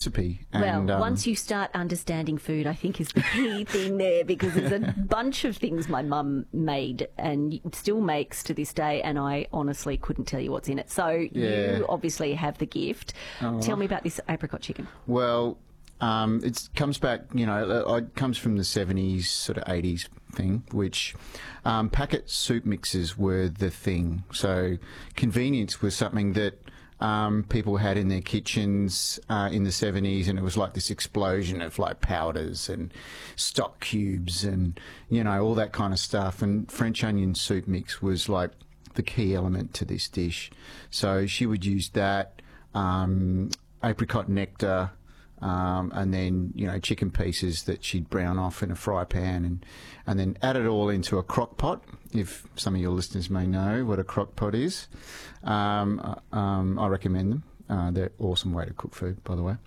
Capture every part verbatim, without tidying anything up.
recipe. Well, and, um, once you start understanding food, I think is the key thing there, because there's a bunch of things my mum made and still makes to this day, and I honestly couldn't tell you what's in it. So Yeah. you obviously have the gift. Oh. Tell me about this apricot chicken. Well, um, it comes back, you know, it comes from the seventies, sort of eighties thing, which um, packet soup mixes were the thing. So convenience was something that um, people had in their kitchens uh, in the seventies, and it was like this explosion of like powders and stock cubes and, you know, all that kind of stuff. And French onion soup mix was like the key element to this dish. So she would use that, um, apricot nectar, Um, and then, you know, chicken pieces that she'd brown off in a fry pan, and and then add it all into a crock pot, if some of your listeners may know what a crock pot is. Um, uh, um, I recommend them. Uh, they're an awesome way to cook food, by the way.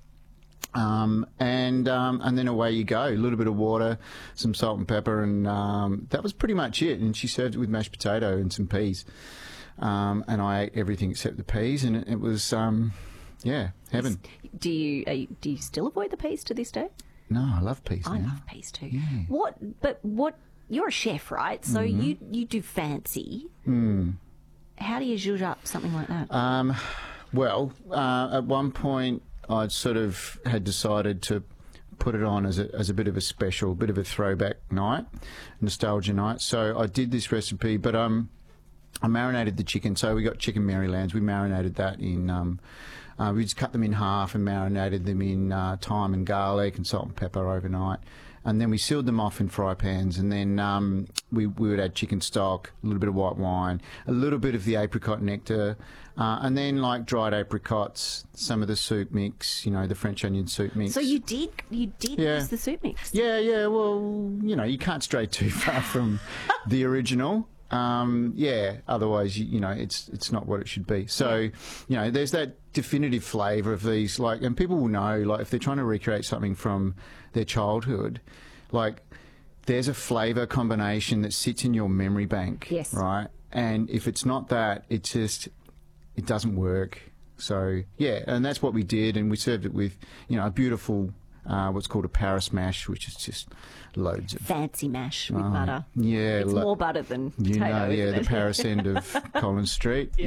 Um, and um, and then away you go. A little bit of water, some salt and pepper, and um, that was pretty much it. And she served it with mashed potato and some peas. Um, and I ate everything except the peas, and it, it was... Um, Yeah, heaven. Do you, are you do you still avoid the peas to this day? No, I love peas I now. love peas too. Yeah. What? But what? You're a chef, right? So Mm-hmm. you you do fancy. Mm. How do you zhuzh up something like that? Um, well, uh, at one point I sort of had decided to put it on as a, as a bit of a special, bit of a throwback night, nostalgia night. So I did this recipe, but um, I marinated the chicken. So we got chicken Marylands. We marinated that in... Um, Uh, we just cut them in half and marinated them in uh, thyme and garlic and salt and pepper overnight. And then we sealed them off in fry pans. And then um, we, we would add chicken stock, a little bit of white wine, a little bit of the apricot nectar, uh, and then like dried apricots, some of the soup mix, you know, the French onion soup mix. So you did you did Yeah. use the soup mix? Yeah, yeah, well, you know, you can't stray too far from the original. Um, yeah, otherwise, you, you know, it's it's not what it should be. So, you know, there's that definitive flavour of these, like, and people will know, like, if they're trying to recreate something from their childhood, like, there's a flavour combination that sits in your memory bank, Yes. right? And if it's not that, it just, it doesn't work. So, yeah, and that's what we did, and we served it with, you know, a beautiful, uh, what's called a Paris mash, which is just loads of... Fancy mash with Oh, butter. Yeah. It's lo- more butter than You potato, know, yeah, isn't the it? Paris end of Collins Street. Yeah.